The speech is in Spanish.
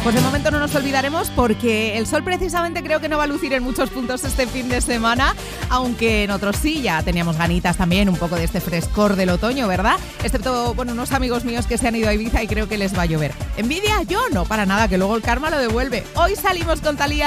Pues de momento no nos olvidaremos porque el sol precisamente creo que no va a lucir en muchos puntos este fin de semana, aunque en otros sí, ya teníamos ganitas también un poco de este frescor del otoño, ¿verdad? Excepto, bueno, unos amigos míos que se han ido a Ibiza y creo que les va a llover. ¿Envidia? Yo no, para nada, que luego el karma lo devuelve. Hoy salimos con Thalía